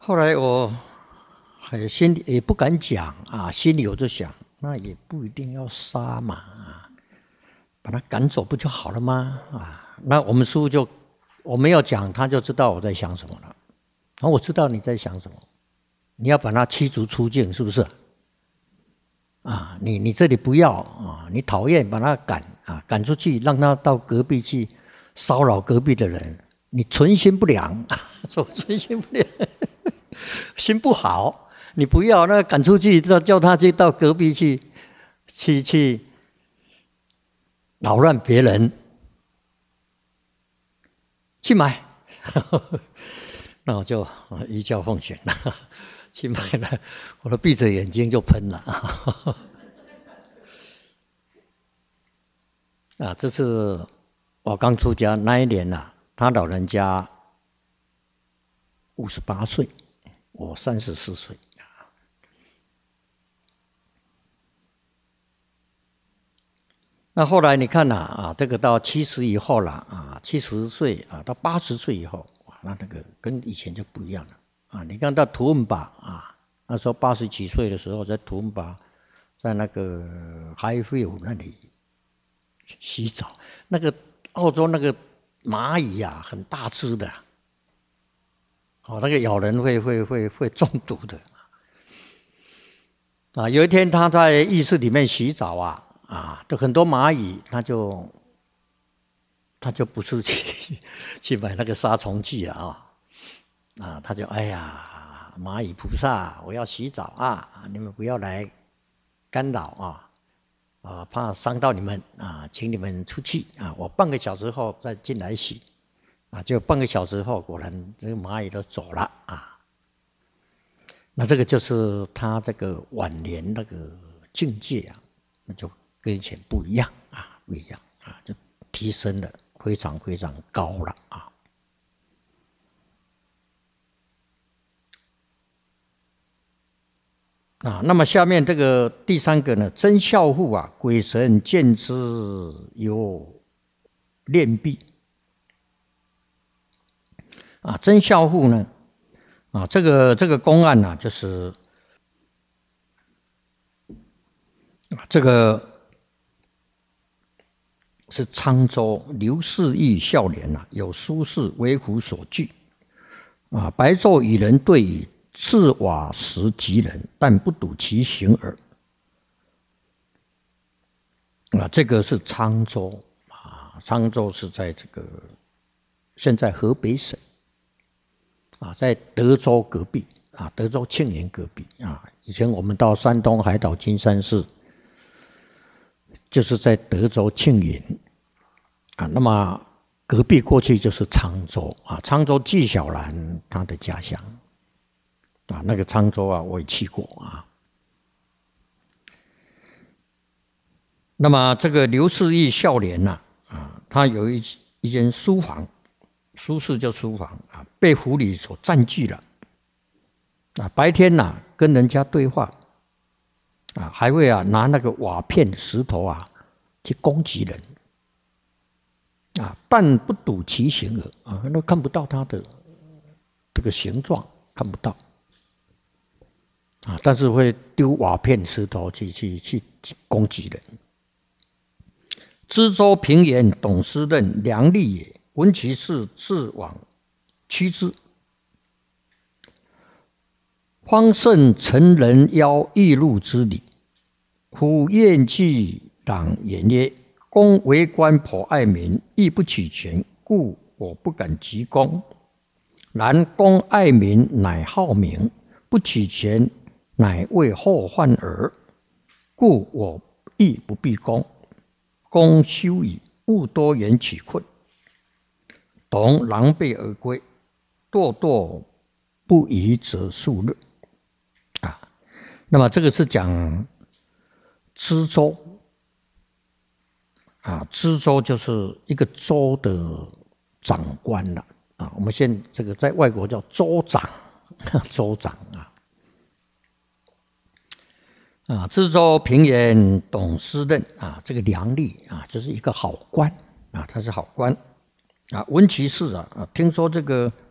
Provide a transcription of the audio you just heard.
后来我心里也不敢讲啊，心里我就想，那也不一定要杀嘛，把他赶走不就好了吗？那我们师父我没有讲，他就知道我在想什么了。然后我知道你在想什么，你要把他驱逐出境，是不是？你这里不要啊，你讨厌，把他赶出去，让他到隔壁去骚扰隔壁的人，你存心不良，说存心不良，心不好，你不要那赶出去，叫他去到隔壁去扰乱别人，去买，那我就依教奉行了，去买了，我都闭着眼睛就喷了。这次我刚出家那一年他老人家58岁，我34岁。那后来你看这个到70以后了70岁到80岁以后，那个跟以前就不一样了你看到图恩巴那时候80几岁的时候，在图恩巴，在那个海菲尔那里洗澡，那个澳洲那个蚂蚁很大只的，那个咬人会中毒的有一天他在浴室里面洗澡都很多蚂蚁，他就不是去买那个杀虫剂他就哎呀，蚂蚁菩萨，我要洗澡你们不要来干扰怕伤到你们请你们出去我半个小时后再进来洗就半个小时后，果然这个蚂蚁都走了那这个就是他这个晚年那个境界那就跟以前不一样不一样就提升了非常非常高了那么下面这个第3个呢，真孝父鬼神见之有念必真孝父呢这个公案就是这个是沧州刘氏义孝廉有书事为虎所惧白昼与人对语，赤瓦时及人，但不睹其形耳这个是沧州沧州是在这个现在河北省在德州隔壁德州庆云隔壁以前我们到山东海岛金山寺，就是在德州庆云那么隔壁过去就是沧州沧州纪晓岚他的家乡那个沧州我也去过那么这个刘氏义孝廉他有一间书房，书室叫书房被狐狸所占据了白天跟人家对话还会拿那个瓦片石头去攻击人但不睹其形耳都看不到他的这个形状，看不到但是会丢瓦片石头去攻击人。知州平原董司任良吏也，闻其事，自往驱之。方胜成人邀易路之礼，夫厌惧党言曰：公为官颇爱民，亦不取权，故我不敢急公。然公爱民，乃好名，不取权，乃为后患耳，故我亦不必公。公休矣，勿多言取困。董狼狈而归，咄咄不已者数日。那么这个是讲知州知州就是一个州的长官了我们现在这个在外国叫州长，州长知州平原董司任这个良吏就是一个好官他是好官闻其事听说这个